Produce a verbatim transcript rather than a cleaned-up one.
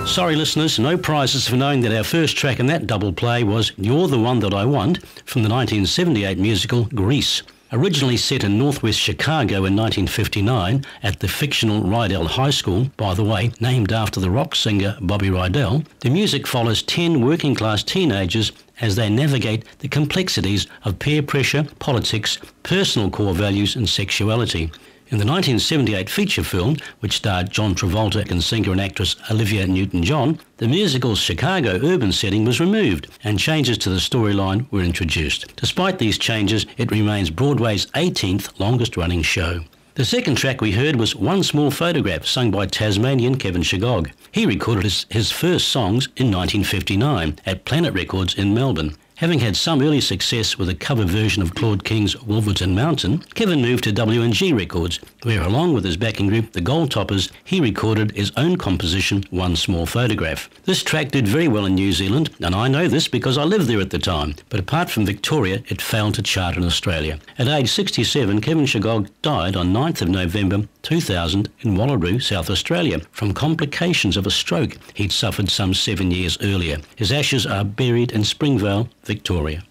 Sorry listeners, no prizes for knowing that our first track in that double play was You're the One That I Want from the nineteen seventy-eight musical Grease. Originally set in northwest Chicago in nineteen fifty-nine at the fictional Rydell High School, by the way, named after the rock singer Bobby Rydell, the music follows ten working-class teenagers as they navigate the complexities of peer pressure, politics, personal core values and sexuality. In the nineteen seventy-eight feature film, which starred John Travolta and singer and actress Olivia Newton-John, the musical's Chicago urban setting was removed and changes to the storyline were introduced. Despite these changes, it remains Broadway's eighteenth longest-running show. The second track we heard was One Small Photograph, sung by Tasmanian Kevin Shagog. He recorded his, his first songs in nineteen fifty-nine at Planet Records in Melbourne. Having had some early success with a cover version of Claude King's Wolverton Mountain, Kevin moved to W and G Records, where along with his backing group, the Gold Toppers, he recorded his own composition, One Small Photograph. This track did very well in New Zealand, and I know this because I lived there at the time, but apart from Victoria, it failed to chart in Australia. At age sixty-seven, Kevin Shagog died on ninth of November two thousand in Wallaroo, South Australia, from complications of a stroke he'd suffered some seven years earlier. His ashes are buried in Springvale, Victoria.